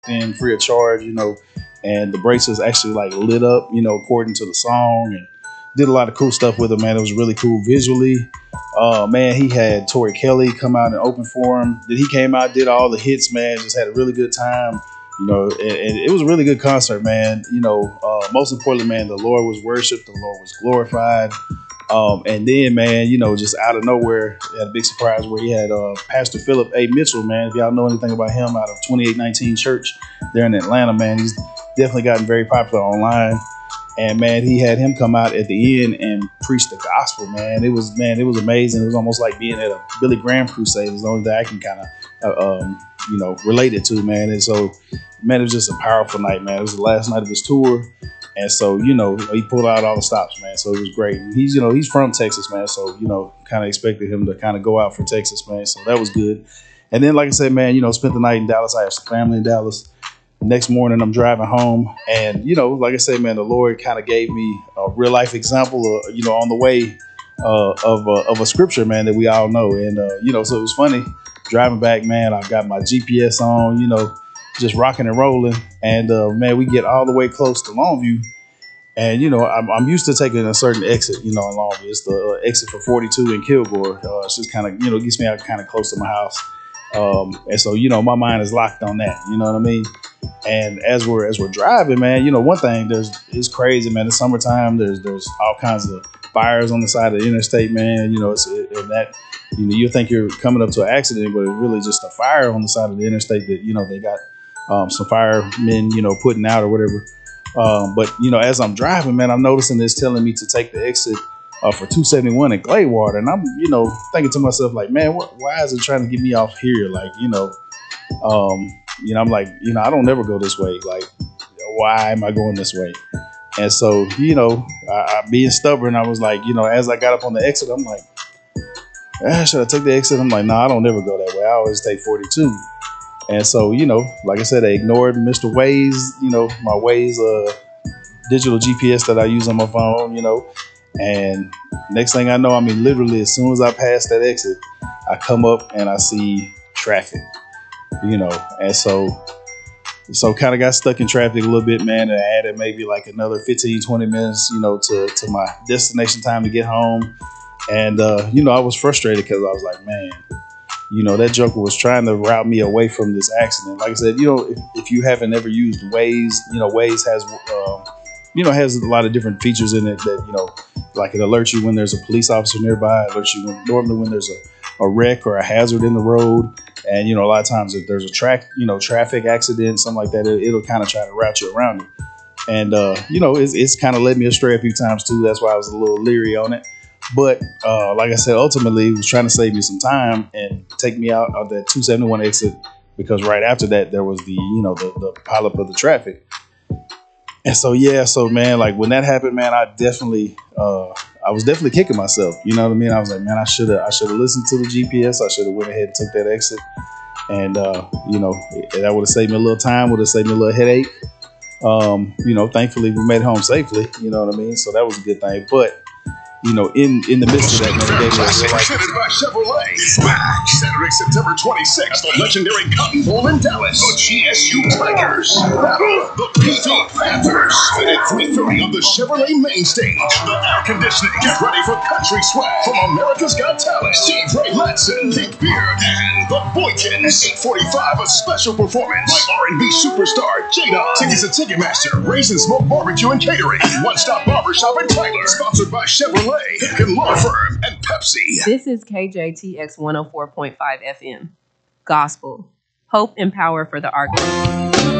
in free of charge, and the bracelets actually like lit up, according to the song, and did a lot of cool stuff with it, man. It was really cool visually. Man, he had Tori Kelly come out and open for him. He came out, did all the hits, man. Just had a really good time, and it was a really good concert, man. Most importantly, man, the Lord was worshipped, the Lord was glorified. And then, man, just out of nowhere, had a big surprise where he had Pastor Philip A. Mitchell, man. If y'all know anything about him, out of 2819 Church there in Atlanta, man, he's definitely gotten very popular online. And man, he had him come out at the end and preach the gospel, man. It was amazing. It was almost like being at a Billy Graham crusade, as long as that I can kind of, relate it to, man. And so, man, it was just a powerful night, man. It was the last night of his tour. And so, he pulled out all the stops, man. So it was great. And he's from Texas, man. So, kind of expected him to kind of go out for Texas, man. So that was good. And then, like I said, man, spent the night in Dallas. I have some family in Dallas. Next morning, I'm driving home. And, like I said, man, the Lord kind of gave me a real life example, on the way of a scripture, man, that we all know. And, so it was funny driving back, man. I got my GPS on, just rocking and rolling. And, man, we get all the way close to Longview. And, I'm used to taking a certain exit, in Longview. It's the exit for 42 in Kilgore. It's just kind of, gets me out kind of close to my house. And so, my mind is locked on that, you know what I mean? And as we're driving, man, one thing it's crazy, man. It's summertime. There's all kinds of fires on the side of the interstate, man. And that, you think you're coming up to an accident, but it's really just a fire on the side of the interstate that, they got some firemen, putting out or whatever. But as I'm driving, man, I'm noticing it's telling me to take the exit for 271 in Claywater. And I'm, thinking to myself, like, man, why is it trying to get me off here? Like, I'm like, I don't never go this way. Like, why am I going this way? And so, I being stubborn, I was like, as I got up on the exit, I'm like, should I take the exit? I'm like, no, I don't never go that way. I always take 42. And so, like I said, I ignored Mr. Waze, my Waze digital GPS that I use on my phone, and next thing I know, literally as soon as I pass that exit, I come up and I see traffic, and so kind of got stuck in traffic a little bit, man. And I added maybe like another 15, 20 minutes, to my destination time to get home. And, I was frustrated because I was like, man, that joker was trying to route me away from this accident. Like I said, if you haven't ever used Waze, Waze has a lot of different features in it that, like it alerts you when there's a police officer nearby, it alerts you when there's a wreck or a hazard in the road. And, a lot of times if there's a traffic accident, something like that, it'll kind of try to route you around it. And, it's kind of led me astray a few times too. That's why I was a little leery on it. But like I said, ultimately, it was trying to save me some time and take me out of that 271 exit, because right after that, there was the pileup of the traffic. And so, man, like when that happened, man, I was definitely kicking myself. You know what I mean? I was like, man, I should have listened to the GPS. I should have went ahead and took that exit. And, that would have saved me a little time, would have saved me a little headache. Thankfully we made it home safely. You know what I mean? So that was a good thing. But, in the midst of that, man, it gave me a presented by Chevrolet. Smack Saturday, September 26th, the legendary Cotton Bowl in Dallas. The GSU Tigers battle the PT Panthers. At 3:30 on the Chevrolet main stage. The air conditioning. Get ready for country swag from America's Got Talent. Steve Ray Latson, Dick Beard, and the Boykins. 8:45, a special performance by R&B superstar Jada. Tickets at Ticketmaster, Raisin Smoke Barbecue and Catering, and One Stop Barbershop in Tyler. Sponsored by Chevrolet, Hicken Law Firm, and Pepsi. This is KJTX 104.5 FM. Gospel. Hope and power for the artist.